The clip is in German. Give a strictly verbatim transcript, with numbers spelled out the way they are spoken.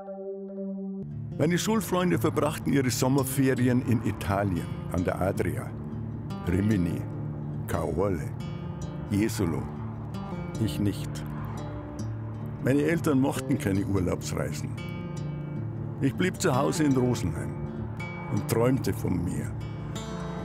Meine Schulfreunde verbrachten ihre Sommerferien in Italien, an der Adria. Rimini, Caorle, Jesolo. Ich nicht. Meine Eltern mochten keine Urlaubsreisen. Ich blieb zu Hause in Rosenheim und träumte vom Meer.